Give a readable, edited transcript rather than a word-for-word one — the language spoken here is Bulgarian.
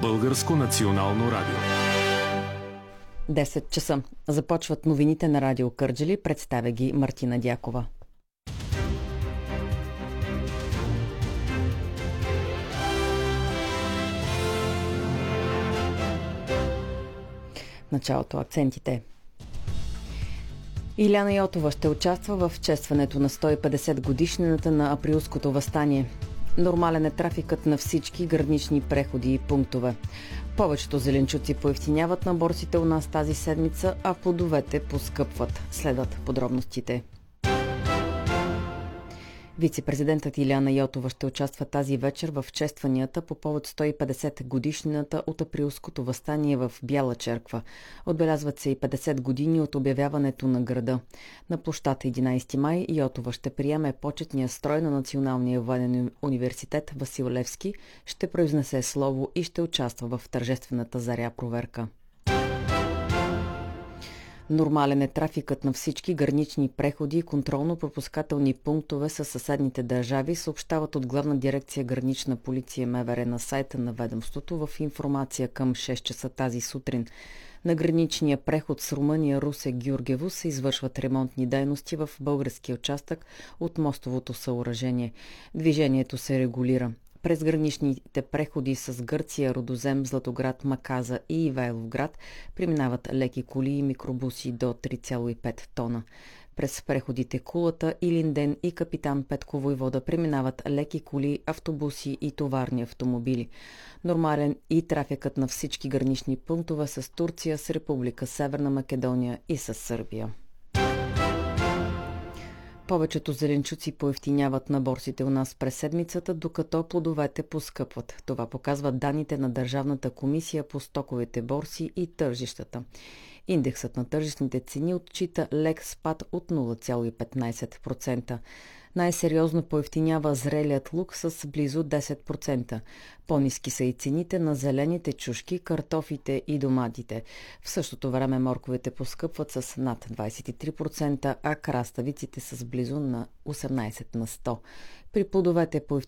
Българско национално радио. 10 часа. Започват новините на Радио Кърджали. Представя ги Мартина Дякова. Началото акцентите. Иляна Йотова ще участва в честването на 150 годишнината на Априлското въстание. Нормален е трафикът на всички гранични преходи и пунктове. Повечето зеленчуци поевтиняват на борсите у нас тази седмица, а плодовете поскъпват. Следват подробностите. Вице-президентът Иляна Йотова ще участва тази вечер в честванията по повод 150 годишнината от Априлското въстание в Бяла черква. Отбелязват се и 50 години от обявяването на града. На площад 11 май Йотова ще приеме почетния строй на Националния военен университет Васил Левски, ще произнесе слово и ще участва в тържествената заря проверка. Нормален е трафикът на всички гранични преходи и контролно-пропускателни пунктове със съседните държави, съобщават от Главна дирекция Гранична полиция МВР на сайта на ведомството в информация към 6 часа тази сутрин. На граничния преход с Румъния Русе-Гюргево се извършват ремонтни дейности в българския участък от мостовото съоръжение. Движението се регулира. През граничните преходи с Гърция, Родозем, Златоград, Маказа и Ивайловград преминават леки коли и микробуси до 3,5 тона. През преходите Кулата, Илинден и Капитан Петко Войвода преминават леки коли, автобуси и товарни автомобили. Нормален и трафикът на всички гранични пунктове с Турция, с Република Северна Македония и с Сърбия. Повечето зеленчуци поевтиняват на борсите у нас през седмицата, докато плодовете поскъпват. Това показват данните на Държавната комисия по стоковите борси и тържищата. Индексът на тържищните цени отчита лек спад от 0,15%. Най-сериозно поевтинява зрелият лук с близо 10%. По-ниски са и цените на зелените чушки, картофите и доматите. В същото време морковите поскъпват с над 23%, а краставиците с близо на 18%. При плодовете